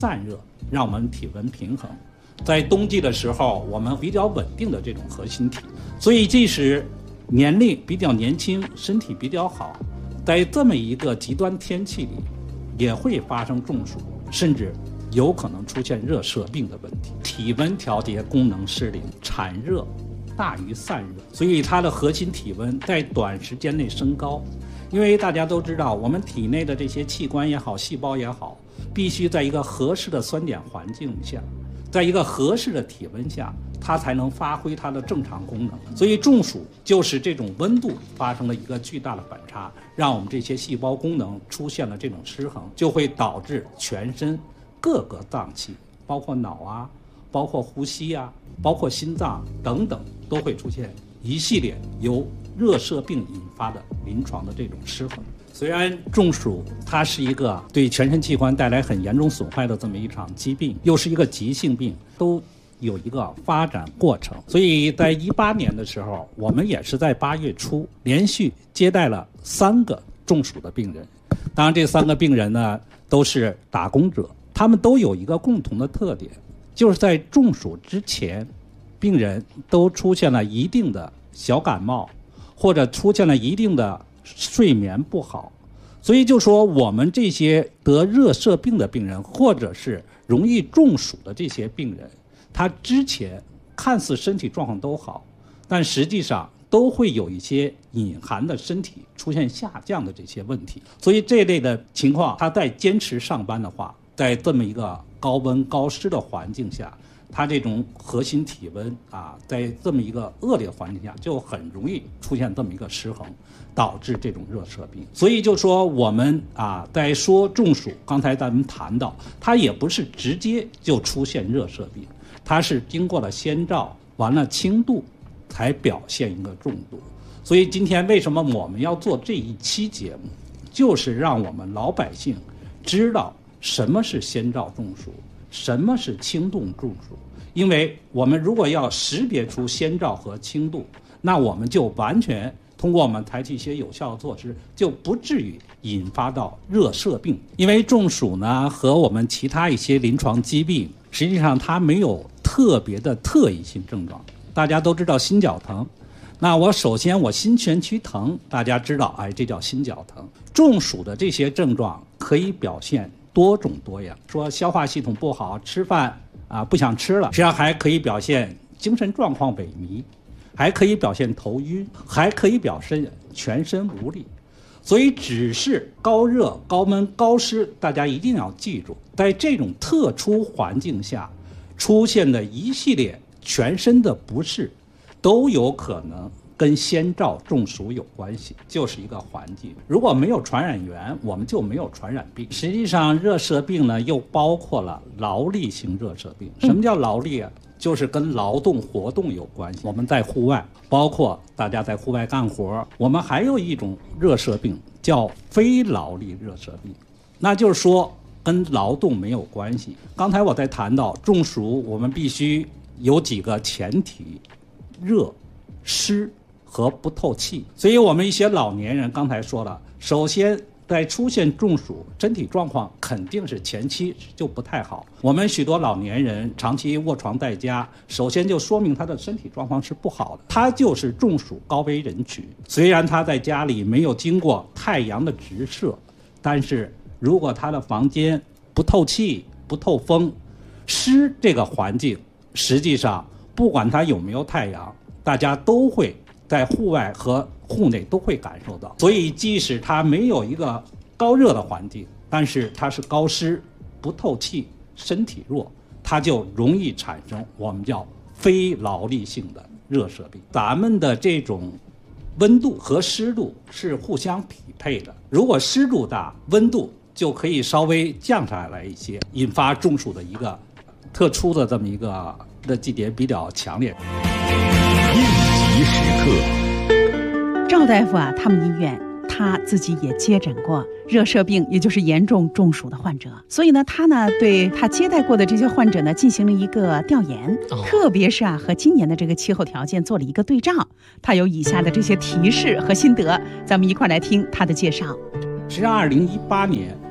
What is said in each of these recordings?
散热，让我们体温平衡。在冬季的时候，我们比较稳定的这种核心体，所以即使年龄比较年轻，身体比较好，在这么一个极端天气里，也会发生中暑，甚至有可能出现热射病的问题。体温调节功能失灵，产热大于散热，所以它的核心体温在短时间内升高。因为大家都知道，我们体内的这些器官也好，细胞也好，必须在一个合适的酸碱环境下，在一个合适的体温下，它才能发挥它的正常功能。所以中暑就是这种温度发生了一个巨大的反差，让我们这些细胞功能出现了这种失衡，就会导致全身各个脏器，包括脑啊，包括呼吸啊，包括心脏等等，都会出现一系列由热射病引发的临床的这种失衡。虽然中暑它是一个对全身器官带来很严重损坏的这么一场疾病，又是一个急性病，都有一个发展过程。所以在18年的时候，我们也是在8月初连续接待了3个中暑的病人。当然这3个病人呢都是打工者，他们都有一个共同的特点，就是在中暑之前，病人都出现了一定的小感冒，或者出现了一定的睡眠不好。所以就说我们这些得热射病的病人，或者是容易中暑的这些病人，他之前看似身体状况都好，但实际上都会有一些隐含的身体出现下降的这些问题。所以这类的情况，他在坚持上班的话，在这么一个高温高湿的环境下，它这种核心体温在这么一个恶劣环境下，就很容易出现这么一个失衡，导致这种热射病。所以就说我们在说中暑，刚才咱们谈到，它也不是直接就出现热射病，它是经过了先兆，完了轻度，才表现一个重度。所以今天为什么我们要做这一期节目，就是让我们老百姓知道什么是先兆中暑，什么是轻度中暑。因为我们如果要识别出先兆和轻度，那我们就完全通过我们采取一些有效的措施，就不至于引发到热射病。因为中暑呢和我们其他一些临床疾病，实际上它没有特别的特异性症状。大家都知道心绞疼，那我首先我心全区疼，大家知道这叫心绞疼。中暑的这些症状可以表现多种多样，说消化系统不好，吃饭不想吃了，实际上还可以表现精神状况萎靡，还可以表现头晕，还可以表现全身无力。所以只是高热高闷高湿，大家一定要记住，在这种特殊环境下出现的一系列全身的不适，都有可能跟先兆中暑有关系，就是一个环境。如果没有传染源，我们就没有传染病。实际上热射病呢又包括了劳力性热射病。什么叫劳力啊？就是跟劳动活动有关系。我们在户外，包括大家在户外干活，我们还有一种热射病叫非劳力热射病，那就是说跟劳动没有关系。刚才我在谈到中暑，我们必须有几个前提：热、湿和不透气。所以我们一些老年人刚才说了，首先在出现中暑，身体状况肯定是前期就不太好。我们许多老年人长期卧床在家，首先就说明他的身体状况是不好的，他就是中暑高危人群。虽然他在家里没有经过太阳的直射，但是如果他的房间不透气、不透风、湿这个环境，实际上不管他有没有太阳，大家都会在户外和户内都会感受到。所以即使它没有一个高热的环境，但是它是高湿、不透气、身体弱，它就容易产生我们叫非劳力性的热射病。咱们的这种温度和湿度是互相匹配的，如果湿度大，温度就可以稍微降下来一些，引发中暑的一个特殊的这么一个的季节比较强烈。 应急时刻， 赵大夫他们医院他自己也接诊过热射病，也就是严重中暑的患者，所以呢，他对他接待过的这些患者呢进行了一个调研，特别是和今年的这个气候条件做了一个对照，他有以下的这些提示和心得，咱们一块来听他的介绍。 实际上2018年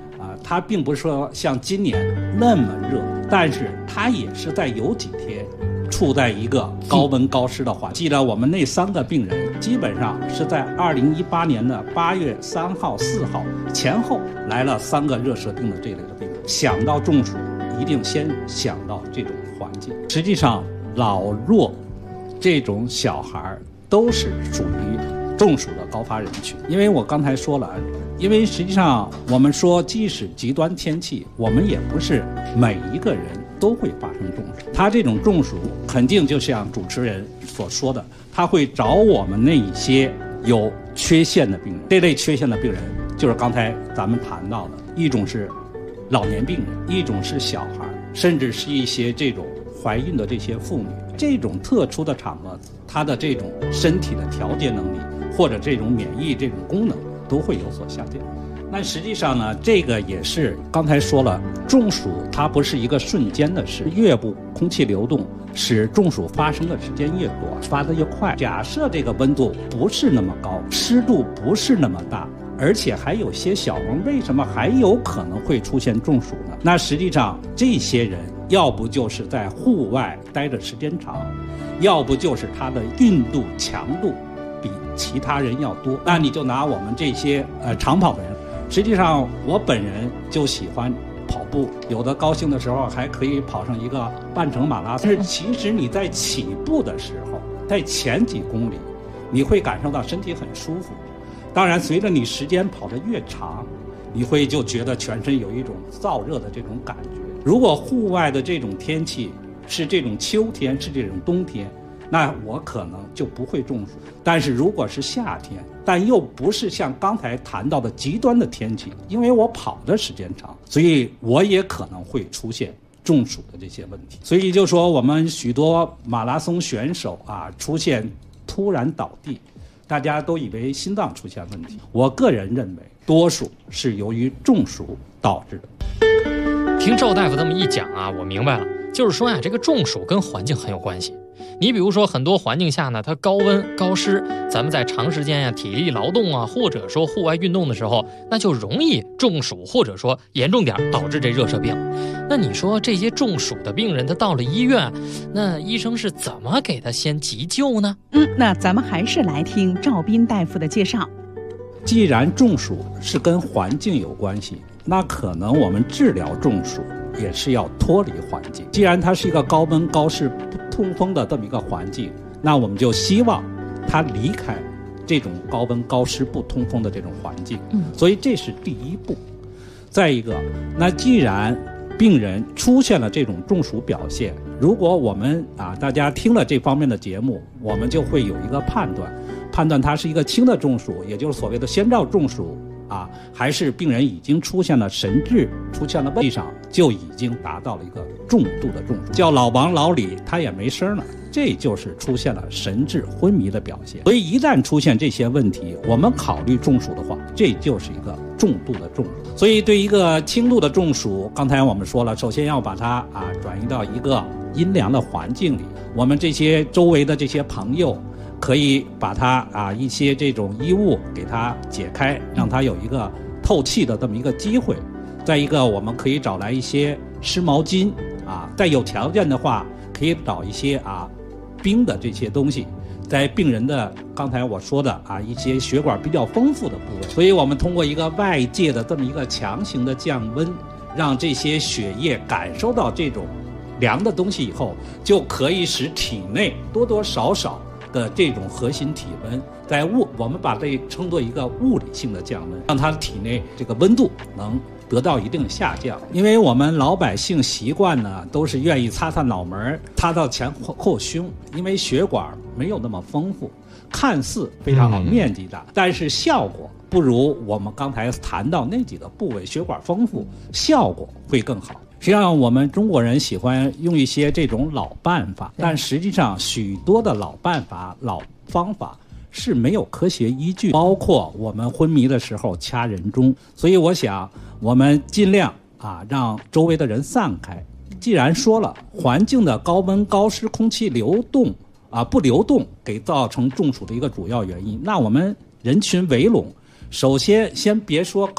它并不是说像今年那么热，但是它也是在有几天处在一个高温高湿的环境。记得我们那3个病人基本上是在2018年的8月3号、4号前后来了3个热射病的这类的病人。想到中暑，一定先想到这种环境。实际上，老弱这种小孩都是属于中暑的高发人群。因为我刚才说了，因为实际上我们说，即使极端天气，我们也不是每一个人都会发生中暑。他这种中暑肯定就像主持人所说的，他会找我们那一些有缺陷的病人。这类缺陷的病人就是刚才咱们谈到的，一种是老年病人，一种是小孩，甚至是一些这种怀孕的这些妇女。这种特殊的场合，他的这种身体的调节能力或者这种免疫这种功能都会有所下降。那实际上呢，这个也是刚才说了，中暑它不是一个瞬间的事，越不空气流动，使中暑发生的时间越短，发得越快。假设这个温度不是那么高，湿度不是那么大，而且还有些小风，为什么还有可能会出现中暑呢？那实际上这些人要不就是在户外待的时间长，要不就是他的运动强度比其他人要多。那你就拿我们这些长跑的人，实际上我本人就喜欢跑步，有的高兴的时候还可以跑上一个半程马拉松。但是其实你在起步的时候，在前几公里，你会感受到身体很舒服。当然随着你时间跑得越长，你会就觉得全身有一种燥热的这种感觉。如果户外的这种天气是这种秋天，是这种冬天，那我可能就不会中暑。但是如果是夏天，但又不是像刚才谈到的极端的天气，因为我跑的时间长，所以我也可能会出现中暑的这些问题。所以就说我们许多马拉松选手啊，出现突然倒地，大家都以为心脏出现问题。我个人认为，多数是由于中暑导致的。 听赵大夫这么一讲啊，我明白了，就是说呀，这个中暑跟环境很有关系。你比如说很多环境下呢，它高温高湿，咱们在长时间呀体力劳动啊，或者说户外运动的时候，那就容易中暑，或者说严重点导致这热射病。那你说这些中暑的病人，他到了医院，那医生是怎么给他先急救呢？ 那咱们还是来听赵斌大夫的介绍。 既然中暑是跟环境有关系，那可能我们治疗中暑也是要脱离环境。既然它是一个高温高湿不通风的这么一个环境，那我们就希望它离开这种高温高湿不通风的这种环境。所以这是第一步。再一个，那既然病人出现了这种中暑表现，如果我们大家听了这方面的节目，我们就会有一个判断它是一个轻的中暑，也就是所谓的先兆中暑还是病人已经出现了神志出现了问题上，就已经达到了一个重度的中暑，叫老王老李他也没声了，这就是出现了神志昏迷的表现。所以一旦出现这些问题，我们考虑中暑的话，这就是一个重度的中暑。所以对一个轻度的中暑，刚才我们说了，首先要把它转移到一个阴凉的环境里，我们这些周围的这些朋友可以把它一些这种衣物给它解开，让它有一个透气的这么一个机会。再一个，我们可以找来一些湿毛巾再有条件的话，可以找一些冰的这些东西，在病人的刚才我说的一些血管比较丰富的部位。所以我们通过一个外界的这么一个强行的降温，让这些血液感受到这种凉的东西以后，就可以使体内多多少少的这种核心体温，我们把这称作一个物理性的降温，让它体内这个温度能得到一定的下降。因为我们老百姓习惯呢，都是愿意擦擦脑门，擦到前后胸，因为血管没有那么丰富，看似非常好，面积大，但是效果不如我们刚才谈到那几个部位血管丰富，效果会更好。实际上我们中国人喜欢用一些这种老办法，但实际上许多的老办法老方法是没有科学依据，包括我们昏迷的时候掐人中。所以我想我们尽量让周围的人散开。既然说了环境的高温高湿空气流动不流动给造成中暑的一个主要原因，那我们人群围拢，首先别说